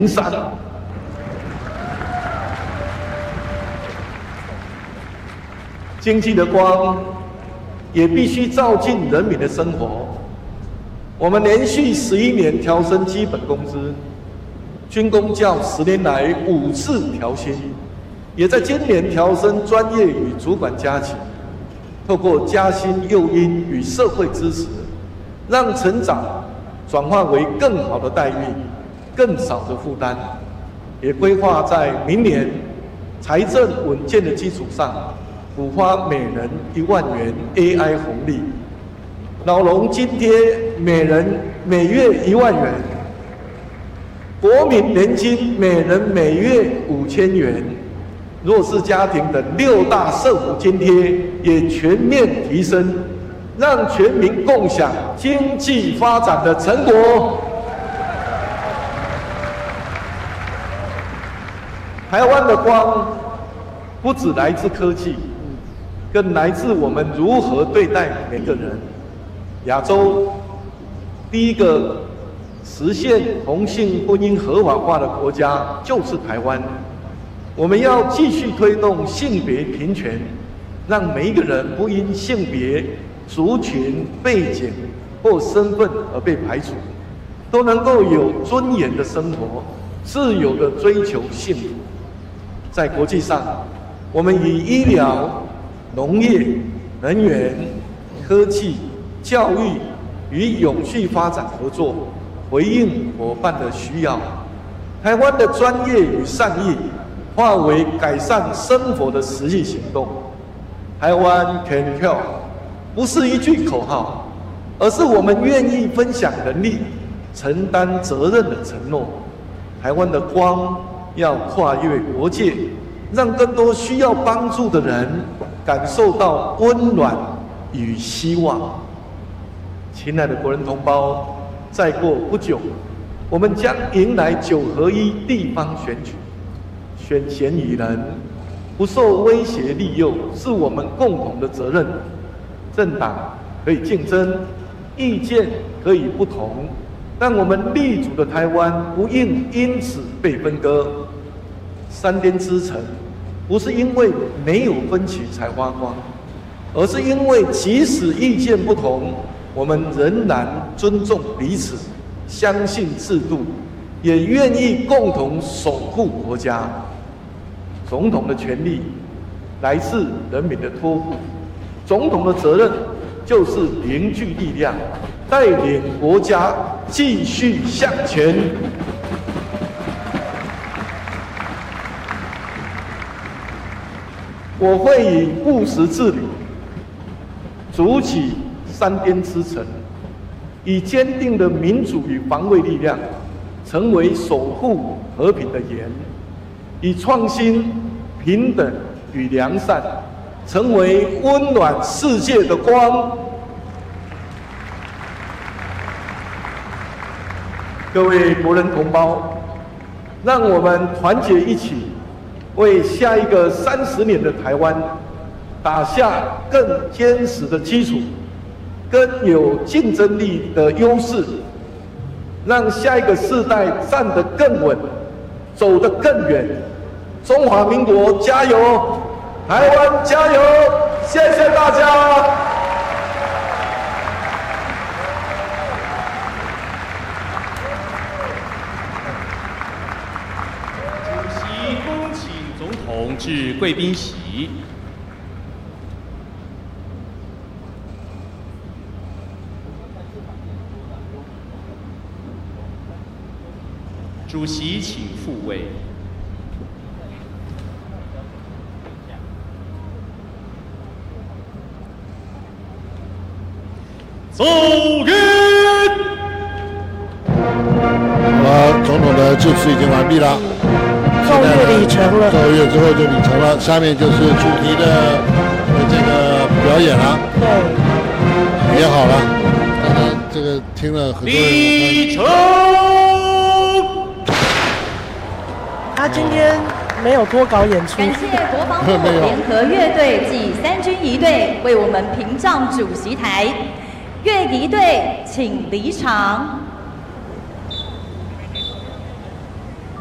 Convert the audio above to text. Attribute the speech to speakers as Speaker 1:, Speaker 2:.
Speaker 1: 山。经济的光也必须照进人民的生活。我们连续11年调升基本工资，军公教10年来5次调薪，也在今年调升专业与主管加级。透过加薪诱因与社会支持，让成长转化为更好的待遇、更少的负担。也规划在明年财政稳健的基础上，补发每人1万元 AI 红利，老农津贴每人每月1万元，国民年金每人每月5000元，弱势家庭等6大社福津贴也全面提升，让全民共享经济发展的成果。台湾的光不只来自科技，更来自我们如何对待每个人。亚洲第一个实现同性婚姻合法化的国家就是台湾。我们要继续推动性别平权，让每一个人不因性别、族群、背景或身份而被排除，都能够有尊严的生活，自由地追求幸福。在国际上，我们以医疗、农业、能源、科技、教育与永续发展合作，回应伙伴的需要。台湾的专业与善意化为改善生活的实际行动。台湾 Can Help 不是一句口号，而是我们愿意分享能力、承担责任的承诺。台湾的光要跨越国界，让更多需要帮助的人感受到温暖与希望。亲爱的国人同胞，再过不久，我们将迎来9合1地方选举。选贤与能，不受威胁利诱，是我们共同的责任。政党可以竞争，意见可以不同，但我们立足的台湾不应因此被分割。3颠之城，不是因为没有分歧才发光，而是因为即使意见不同，我们仍然尊重彼此，相信制度，也愿意共同守护国家。总统的权力来自人民的托付，总统的责任就是凝聚力量，带领国家继续向前。我会以务实治理，筑起3颠之城，以坚定的民主与防卫力量，成为守护和平的盐；以创新、平等与良善，成为温暖世界的光。各位国人同胞，让我们团结一起，为下一个30年的台湾打下更坚实的基础，更有竞争力的优势，让下一个世代站得更稳，走得更远。中华民国加油，台湾加油！谢谢大家。
Speaker 2: 主席恭请总统至贵宾席。主席请复位。奏乐。
Speaker 3: 好，总统的致辞已经完毕了。
Speaker 4: 奏乐礼成了。
Speaker 3: 奏乐之后就礼成了，下面就是主题的这个表演了。对。也好了，刚刚这个听了很多人。
Speaker 2: 礼成。
Speaker 4: 他今天没有脱稿演出。
Speaker 5: 感谢国防部联合乐队及3军仪队为我们屏障主席台。乐仪队请离场。